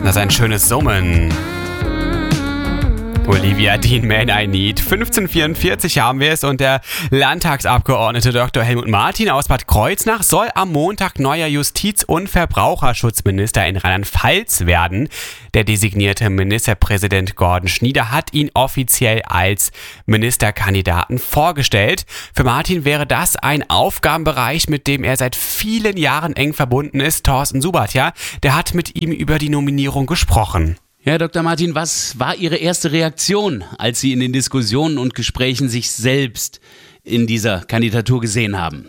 Das ist ein schönes Summen. Olivia Dean, Man I Need. 15:44 haben wir es und der Landtagsabgeordnete Dr. Helmut Martin aus Bad Kreuznach soll am Montag neuer Justiz- und Verbraucherschutzminister in Rheinland-Pfalz werden. Der designierte Ministerpräsident Gordon Schnieder hat ihn offiziell als Ministerkandidaten vorgestellt. Für Martin wäre das ein Aufgabenbereich, mit dem er seit vielen Jahren eng verbunden ist. Thorsten Subatja, der hat mit ihm über die Nominierung gesprochen. Herr Dr. Martin, was war Ihre erste Reaktion, als Sie in den Diskussionen und Gesprächen sich selbst in dieser Kandidatur gesehen haben?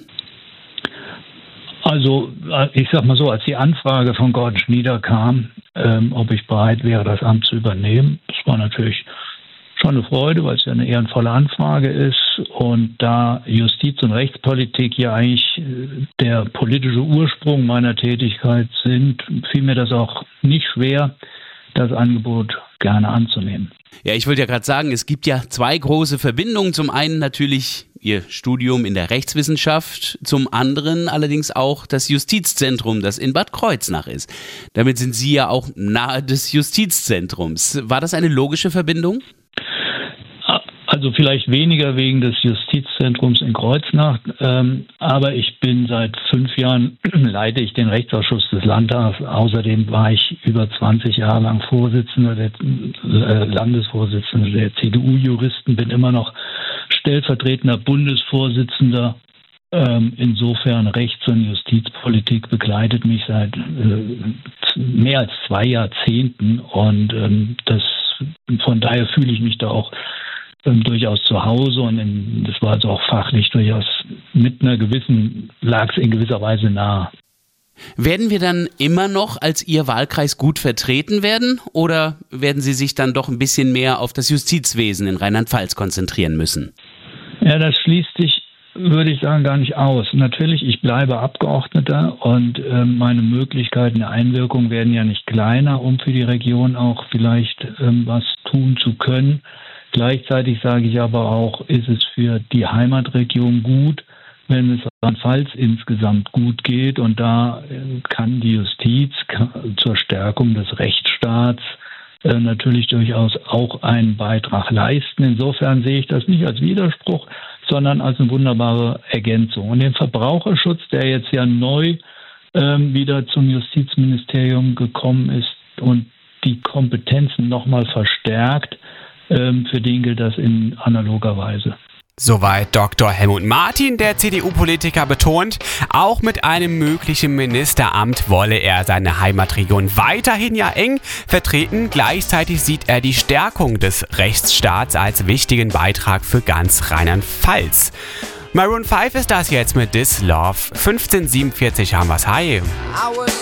Also, ich sag mal so, als die Anfrage von Gordon Schnieder kam, ob ich bereit wäre, das Amt zu übernehmen, das war natürlich schon eine Freude, weil es ja eine ehrenvolle Anfrage ist. Und da Justiz- und Rechtspolitik ja eigentlich der politische Ursprung meiner Tätigkeit sind, fiel mir das auch nicht schwer, das Angebot gerne anzunehmen. Ja, ich wollte ja gerade sagen, es gibt ja zwei große Verbindungen. Zum einen natürlich Ihr Studium in der Rechtswissenschaft, zum anderen allerdings auch das Justizzentrum, das in Bad Kreuznach ist. Damit sind Sie ja auch nahe des Justizzentrums. War das eine logische Verbindung? Also vielleicht weniger wegen des Justizzentrums in Kreuznach, aber ich bin seit 5 Jahren, leite ich den Rechtsausschuss des Landtags. Außerdem war ich über 20 Jahre lang Landesvorsitzender der CDU-Juristen, bin immer noch stellvertretender Bundesvorsitzender. Insofern Rechts- und Justizpolitik begleitet mich seit mehr als 2 Jahrzehnten und von daher fühle ich mich da auch durchaus zu Hause und das war also auch fachlich durchaus lag es in gewisser Weise nahe. Werden wir dann immer noch als Ihr Wahlkreis gut vertreten werden oder werden Sie sich dann doch ein bisschen mehr auf das Justizwesen in Rheinland-Pfalz konzentrieren müssen? Ja, das schließt sich, würde ich sagen, gar nicht aus. Natürlich, ich bleibe Abgeordneter und meine Möglichkeiten der Einwirkung werden ja nicht kleiner, um für die Region auch vielleicht was tun zu können. Gleichzeitig sage ich aber auch, ist es für die Heimatregion gut, wenn es Rheinland-Pfalz insgesamt gut geht. Und da kann die Justiz zur Stärkung des Rechtsstaats natürlich durchaus auch einen Beitrag leisten. Insofern sehe ich das nicht als Widerspruch, sondern als eine wunderbare Ergänzung. Und den Verbraucherschutz, der jetzt ja neu wieder zum Justizministerium gekommen ist und die Kompetenzen nochmal verstärkt, für den gilt das in analoger Weise. Soweit Dr. Helmut Martin, der CDU-Politiker, betont, auch mit einem möglichen Ministeramt wolle er seine Heimatregion weiterhin ja eng vertreten. Gleichzeitig sieht er die Stärkung des Rechtsstaats als wichtigen Beitrag für ganz Rheinland-Pfalz. Maroon 5 ist das jetzt mit This Love. 15:47 haben wir's. Hi.